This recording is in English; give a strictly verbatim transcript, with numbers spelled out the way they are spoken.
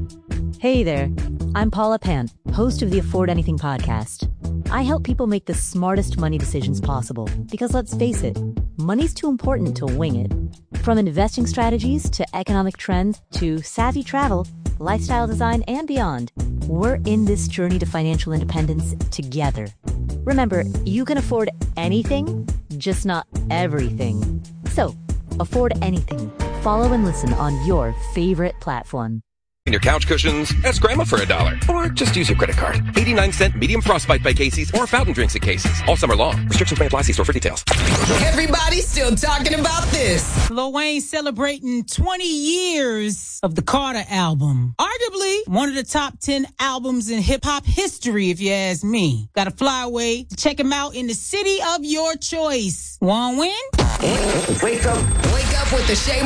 Hey there, I'm Paula Pant, host of the Afford Anything podcast. I help people make the smartest money decisions possible because let's face it, money's too important to wing it. From investing strategies to economic trends to savvy travel, lifestyle design, and beyond, we're in this journey to financial independence together. Remember, you can afford anything, just not everything. So, afford anything. Follow and listen on your favorite platform. Your couch cushions, ask Grandma for a dollar. Or just use your credit card. eighty-nine cent medium frostbite by Casey's or fountain drinks at Casey's. All summer long. Restrictions may apply. See store for details. Everybody's still talking about this. Lil Wayne celebrating twenty years of the Carter album. Arguably one of the top ten albums in hip-hop history, if you ask me. Got to fly away to check him out in the city of your choice. Want to win? Wake up. Wake up with the Shay